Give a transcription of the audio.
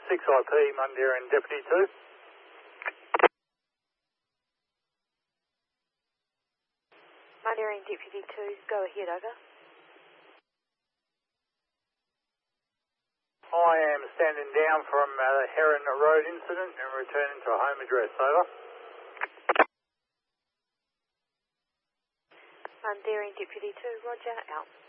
6IP, Mundaring Deputy 2. Mundaring Deputy 2, go ahead, over. I am standing down from the Heron Road incident and returning to a home address, over. Mundaring Deputy 2, roger, out.